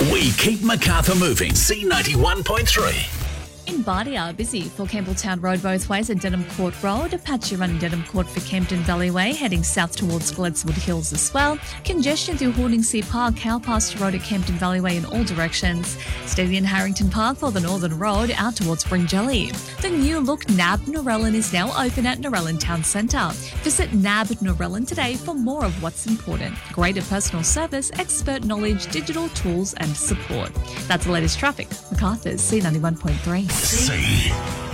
We keep Macarthur moving. C91.3. In Bardia, busy for Campbelltown Road both ways at Denham Court Road, patchy run in Denham Court for Kempton Valley Way, heading south towards Gledswood Hills as well. Congestion through Hordingsea Park, Cowpasture Road at Kempton Valley Way in all directions. Steady in Harrington Park for the Northern Road out towards Springjelly. The new look NAB Narellan is now open at Narellan Town Centre. Visit NAB Narellan today for more of what's important. Greater personal service, expert knowledge, digital tools and support. That's the latest traffic. Macarthur's C91.3. C.